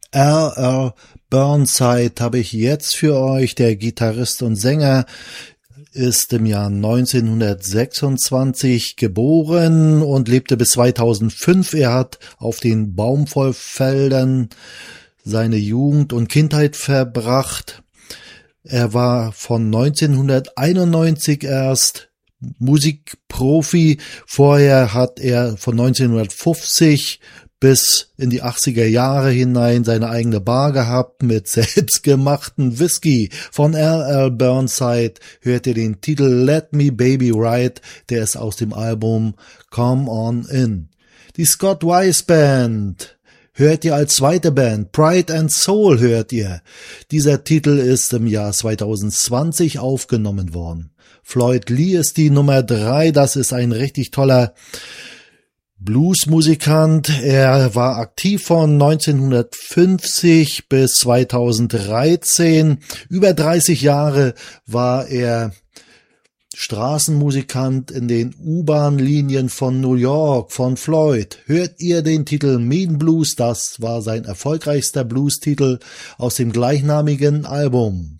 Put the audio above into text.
R.L. Burnside habe ich jetzt für euch. Der Gitarrist und Sänger ist im Jahr 1926 geboren und lebte bis 2005. Er hat auf den Baumwollfeldern seine Jugend und Kindheit verbracht. Er war von 1991 erst Musikprofi. Vorher hat er von 1950 bis in die 80er Jahre hinein seine eigene Bar gehabt mit selbstgemachten Whisky. Von R.L. Burnside hört ihr den Titel Let Me Baby Ride, der ist aus dem Album Come On In. Die Scott Weiss Band hört ihr als zweite Band, Pride and Soul hört ihr. Dieser Titel ist im Jahr 2020 aufgenommen worden. Floyd Lee ist die Nummer 3, das ist ein richtig toller Bluesmusikant. Er war aktiv von 1950 bis 2013. Über 30 Jahre war er Straßenmusikant in den U-Bahn-Linien von New York, von Floyd. Hört ihr den Titel Mean Blues? Das war sein erfolgreichster Blues-Titel aus dem gleichnamigen Album.